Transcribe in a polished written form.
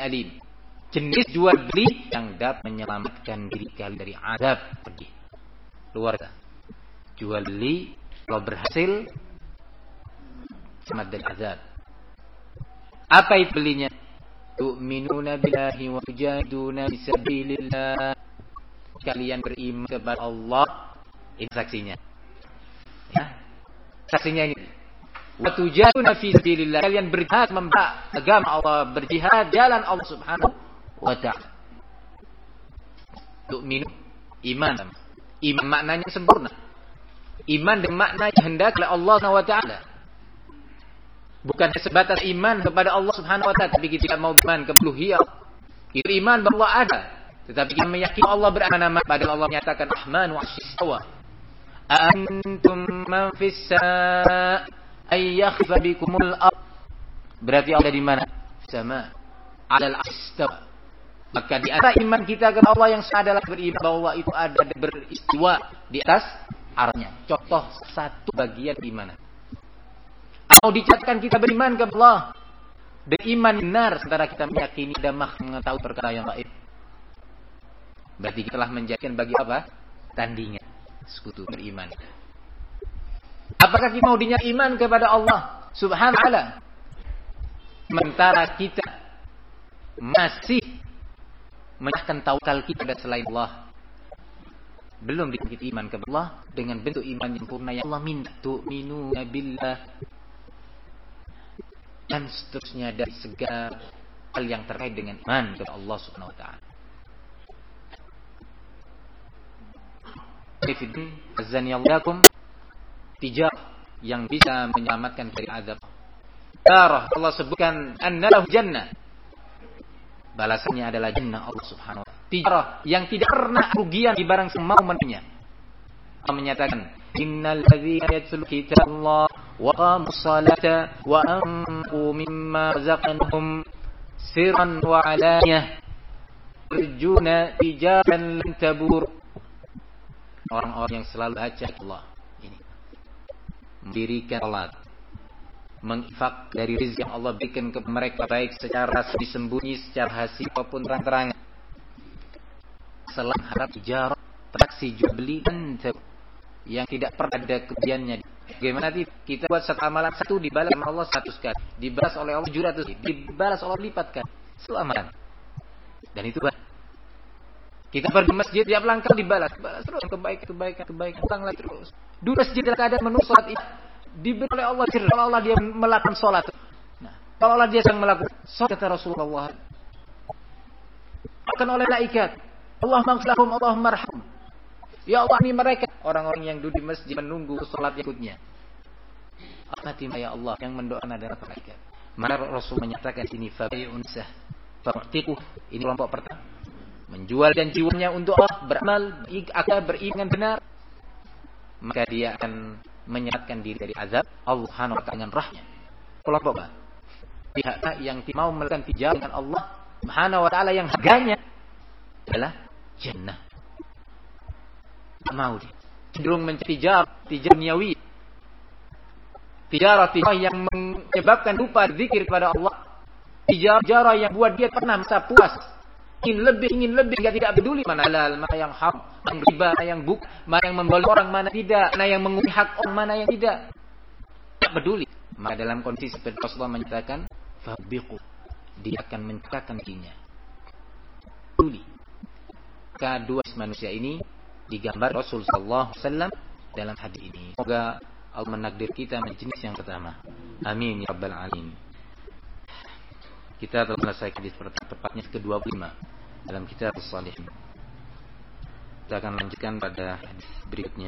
alim. Jenis jual beli yang dapat menyelamatkan diri kalian dari azab pedih. Luar biasa. Jual beli kalau berhasil selamat dari azab. Apa itu belinya? Tu'minuna billahi wa tujahiduna fisabilillah. Kalian beriman kepada Allah. Ini saksinya. Ya. Saksinya ini. Wa tujahiduna fisabilillah. Kalian berjihad membela agama Allah, berjihad jalan Allah Subhanahu wa ta'ala. Tu'minu iman. Iman maknanya sempurna. Iman dengan makna hendak oleh Allah Subhanahu wa ta'ala. Bukan sebatas iman kepada Allah Subhanahu wa ta'ala, tapi kita mau iman kepada uluhiyah. Itu iman bahwa Allah ada, tetapi kita meyakini Allah beranak-anak, padahal Allah menyatakan Rahman wa Istawa. Antum man fis ay yakhfa bikumul ard. Berarti Allah di mana? Sama. Alal istawa. Maka di antara iman kita kepada Allah yang adalah beriman bahwa itu ada beristiwa di atas arnya. Contoh satu bagian iman. Mau dicatatkan kita beriman kepada Allah, beriman benar sementara kita meyakini dan mengetahui perkara yang gaib. Berarti kita telah menjadikan bagi apa? Tandingan sekutu beriman. Apakah kita mau dinyatakan iman kepada Allah Subhanahu wa ta'ala sementara kita masih menyatakan tawakal kita pada selain Allah? Belum dikit iman kepada Allah dengan bentuk iman yang sempurna yang Allah minta. Tu'minuna billah dan seterusnya dari segala hal yang terkait dengan iman kepada Allah Subhanahu wa ta'ala. Azaniyallahu tijarah yang bisa menyelamatkan dari azab. Tijarah Allah sebutkan annalahu jannah. Balasannya adalah jannah Allah Subhanahu wa ta'ala. Tijarah yang tidak pernah kerugian di barang yang mau menemunya. Allah menyatakan innal ladzina yatluna kitaballah wa qamus salata wa anfaqu mimma razaqnahum sirran wa alaniyah yarjuna tijaratan lan tabur. Orang-orang yang selalu baca Allah ini mendirikan salat, menginfak dari rezeki yang Allah berikan kepada mereka baik secara disembunyi, secara hasil maupun terang-terangan. Selain harap tijarah, transaksi jual beli dan yang tidak pernah ada kerugiannya. Bagaimana kita buat satu amalan satu dibalas oleh Allah 100 kali, dibalas oleh Allah 700 kali, dibalas oleh Allah lipat kali. Selamat. Dan itu kita pergi ke masjid tiap langkah dibalas terus kebaikan ulang lagi terus. Dulu masjid dalam keadaan menunggu salat itu diberi oleh Allah kalau Allah dia melakukan salat. Nah, kalau Allah dia sedang melakukan salat kata Rasulullah akan oleh malaikat Allahumma ighfir lahum Allahumma arham. Ya Allah, ini mereka orang-orang yang duduk di masjid menunggu salat berikutnya. Rahmati ya Allah yang mendoakan adalah malaikat. Maka Rasul menyatakan sini fabi'un sah fa'tiquh. Ini kelompok pertama. Menjual dan jiwanya untuk Allah, beramal, akan beriman benar, maka dia akan menyelamatkan diri dari azab Allah Subhanahu wa ta'ala dengan rahmatnya. Kelompok apa? Pihak yang mau melakukan tijarah dengan Allah Subhanahu wa ta'ala yang harganya adalah jannah. Mau dia cenderung mencari tijarah duniawi, tijarah yang menyebabkan lupa zikir kepada Allah, tijarah yang buat dia pernah merasa puas, ingin lebih, tidak peduli mana halal, mana yang haram, yang riba, mana yang mana yang memboleh orang, mana tidak, mana yang mengurangi hak orang, mana yang tidak peduli. Maka dalam kondisi seperti Rasulullah menyatakan fabiqu, dia akan menciptakan dirinya peduli. Kedua manusia ini digambar Rasul sallallahu alaihi wasallam dalam hadis ini. Semoga Allah menakdir kita menjadi jenis yang pertama. Amin ya rabbal alamin. Kita telah selesai hadis tepatnya ke-25 dalam kitab As-Shalihin. Kita akan lanjutkan pada hadis berikutnya.